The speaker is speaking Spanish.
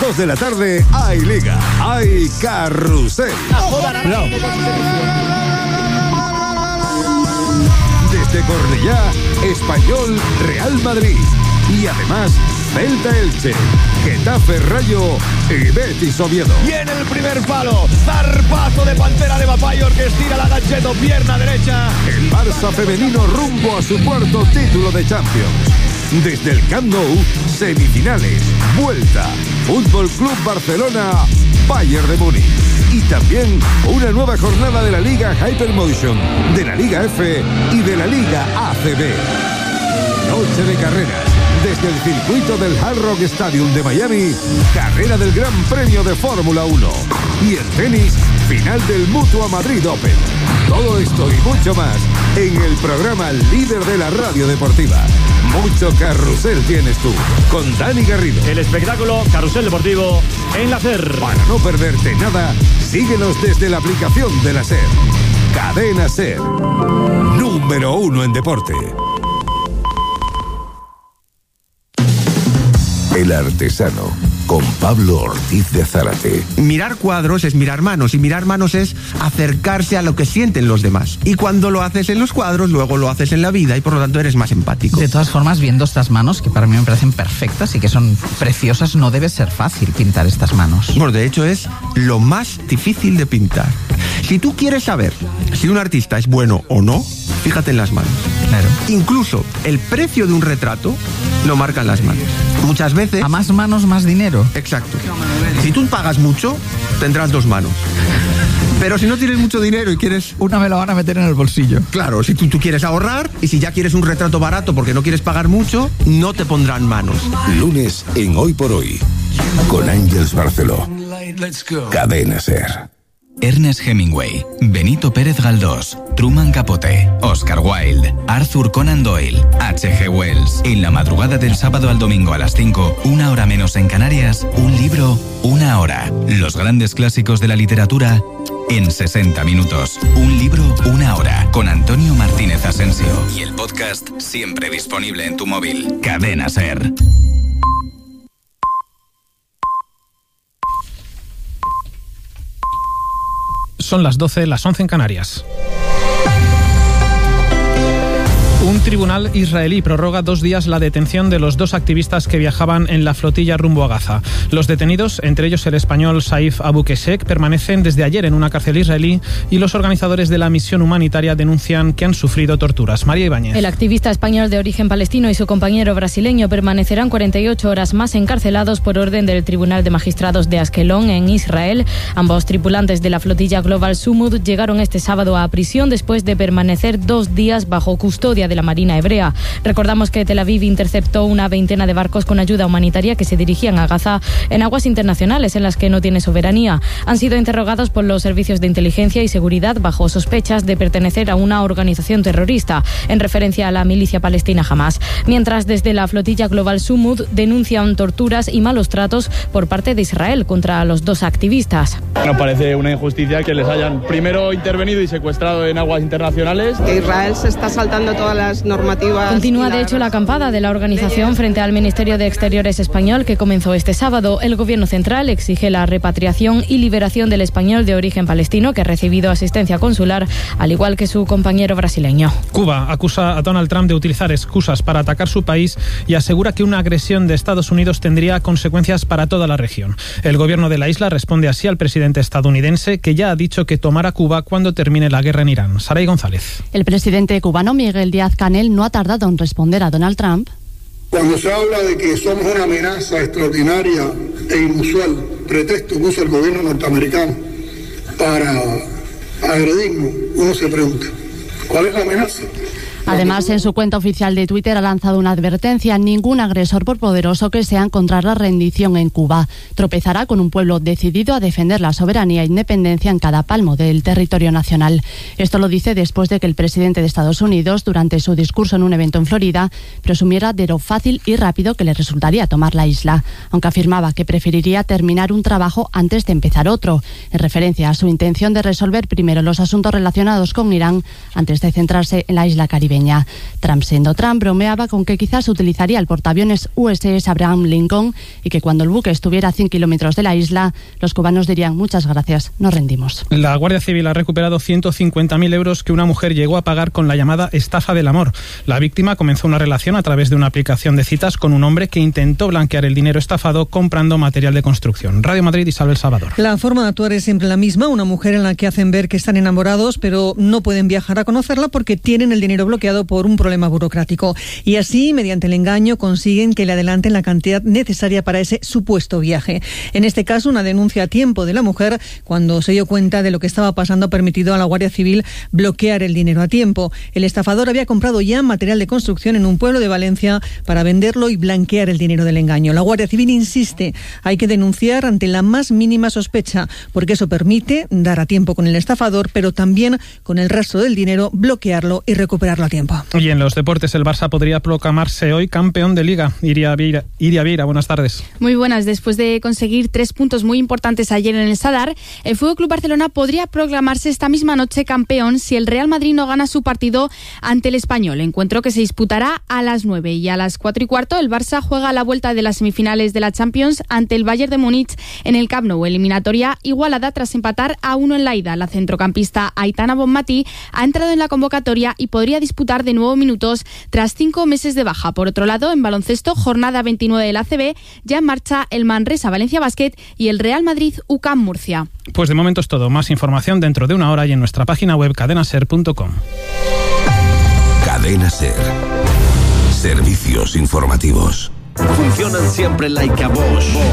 2 de la tarde hay Liga, hay Carrusel. Desde Cornellá, Español, Real Madrid. Y además, Celta Elche, Getafe Rayo y Betis Oviedo. Y en el primer palo, zarpazo de Pantera de Bapayor que estira la gancheta, pierna derecha. El Barça femenino rumbo a su cuarto título de Champions. Desde el Camp Nou, semifinales, vuelta, Fútbol Club Barcelona, Bayern de Múnich. Y también una nueva jornada de la Liga Hypermotion, de la Liga F y de la Liga ACB. Noche de carreras. Desde el circuito del Hard Rock Stadium de Miami, carrera del Gran Premio de Fórmula 1. Y el tenis, final del Mutua Madrid Open. Todo esto y mucho más en el programa líder de la radio deportiva. Mucho carrusel tienes tú, con Dani Garrido. El espectáculo Carrusel Deportivo en la SER. Para no perderte nada, síguenos desde la aplicación de la SER. Cadena SER. Número 1 en deporte. El Artesano, con Pablo Ortiz de Zárate. Mirar cuadros es mirar manos, y mirar manos es acercarse a lo que sienten los demás. Y cuando lo haces en los cuadros, luego lo haces en la vida, y por lo tanto eres más empático. De todas formas, viendo estas manos, que para mí me parecen perfectas y que son preciosas, no debe ser fácil pintar estas manos. Bueno, de hecho es lo más difícil de pintar. Si tú quieres saber si un artista es bueno o no, fíjate en las manos. Claro. Incluso el precio de un retrato lo marcan las manos. Muchas veces... A más manos, más dinero. Exacto. Si tú pagas mucho, tendrás 2 manos. Pero si no tienes mucho dinero y quieres... Una me la van a meter en el bolsillo. Claro, si tú quieres ahorrar, y si ya quieres un retrato barato porque no quieres pagar mucho, no te pondrán manos. Lunes en Hoy por Hoy, con Ángeles Barceló. Cadena SER. Ernest Hemingway, Benito Pérez Galdós, Truman Capote, Oscar Wilde, Arthur Conan Doyle, H.G. Wells. En la madrugada del sábado al domingo a las 5, 1 hora menos en Canarias, un libro, 1 hora. Los grandes clásicos de la literatura en 60 minutos. Un libro, 1 hora. Con Antonio Martínez Asensio. Y el podcast siempre disponible en tu móvil. Cadena SER. Son las 12, las 11 en Canarias. Un tribunal israelí prorroga 2 días la detención de los 2 activistas que viajaban en la flotilla rumbo a Gaza. Los detenidos, entre ellos el español Saif Abu Keshek, permanecen desde ayer en una cárcel israelí, y los organizadores de la misión humanitaria denuncian que han sufrido torturas. María Ibáñez. El activista español de origen palestino y su compañero brasileño permanecerán 48 horas más encarcelados por orden del Tribunal de Magistrados de Askelón, en Israel. Ambos tripulantes de la flotilla Global Sumud llegaron este sábado a prisión después de permanecer 2 días bajo custodia de la Marina Hebrea. Recordamos que Tel Aviv interceptó una veintena de barcos con ayuda humanitaria que se dirigían a Gaza en aguas internacionales en las que no tiene soberanía. Han sido interrogados por los servicios de inteligencia y seguridad bajo sospechas de pertenecer a una organización terrorista, en referencia a la milicia palestina Hamas. Mientras, desde la flotilla Global Sumud denuncian torturas y malos tratos por parte de Israel contra los 2 activistas. Nos parece una injusticia que les hayan primero intervenido y secuestrado en aguas internacionales. Que Israel se está saltando todas las normativas. Continúa de hecho la acampada de la organización frente al Ministerio de Exteriores español, que comenzó este sábado. El gobierno central exige la repatriación y liberación del español de origen palestino que ha recibido asistencia consular, al igual que su compañero brasileño. Cuba acusa a Donald Trump de utilizar excusas para atacar su país y asegura que una agresión de Estados Unidos tendría consecuencias para toda la región. El gobierno de la isla responde así al presidente estadounidense, que ya ha dicho que tomará Cuba cuando termine la guerra en Irán. Saray González. El presidente cubano Miguel Díaz-Canel no ha tardado en responder a Donald Trump. Cuando se habla de que somos una amenaza extraordinaria e inusual, pretexto que usa el gobierno norteamericano para agredirnos, uno se pregunta, ¿cuál es la amenaza? Además, en su cuenta oficial de Twitter ha lanzado una advertencia: ningún agresor, por poderoso que sea, encontrará rendición en Cuba. Tropezará con un pueblo decidido a defender la soberanía e independencia en cada palmo del territorio nacional. Esto lo dice después de que el presidente de Estados Unidos, durante su discurso en un evento en Florida, presumiera de lo fácil y rápido que le resultaría tomar la isla, aunque afirmaba que preferiría terminar un trabajo antes de empezar otro, en referencia a su intención de resolver primero los asuntos relacionados con Irán antes de centrarse en la isla caribeña. caribeña. Trump, siendo Trump, bromeaba con que quizás utilizaría el portaaviones USS Abraham Lincoln y que cuando el buque estuviera a 100 kilómetros de la isla, los cubanos dirían: muchas gracias, nos rendimos. La Guardia Civil ha recuperado 150.000 euros que una mujer llegó a pagar con la llamada estafa del amor. La víctima comenzó una relación a través de una aplicación de citas con un hombre que intentó blanquear el dinero estafado comprando material de construcción. Radio Madrid, Isabel Salvador. La forma de actuar es siempre la misma, una mujer en la que hacen ver que están enamorados, pero no pueden viajar a conocerla porque tienen el dinero bloqueado por un problema burocrático. Y así, mediante el engaño, consiguen que le adelanten la cantidad necesaria para ese supuesto viaje. En este caso, una denuncia a tiempo de la mujer, cuando se dio cuenta de lo que estaba pasando, ha permitido a la Guardia Civil bloquear el dinero a tiempo. El estafador había comprado ya material de construcción en un pueblo de Valencia para venderlo y blanquear el dinero del engaño. La Guardia Civil insiste, hay que denunciar ante la más mínima sospecha, porque eso permite dar a tiempo con el estafador, pero también con el resto del dinero bloquearlo y recuperarlo a tiempo. Y en los deportes, el Barça podría proclamarse hoy campeón de Liga. Iria Vieira, buenas tardes. Muy buenas. Después de conseguir 3 puntos muy importantes ayer en el Sadar, el FC Barcelona podría proclamarse esta misma noche campeón si el Real Madrid no gana su partido ante el Español. Encuentro que se disputará a las 9 y a las 4:15 el Barça juega la vuelta de las semifinales de la Champions ante el Bayern de Múnich en el Camp Nou. Eliminatoria igualada tras empatar a 1 en la ida. La centrocampista Aitana Bonmatí ha entrado en la convocatoria y podría disputar de nuevo minutos tras 5 meses de baja. Por otro lado, en baloncesto, jornada 29 del ACB, ya en marcha el Manresa Valencia Basket y el Real Madrid UCAM Murcia. Pues de momento es todo. Más información dentro de una hora y en nuestra página web cadenaser.com. Cadena Ser. Servicios informativos. Funcionan siempre like a Bosch.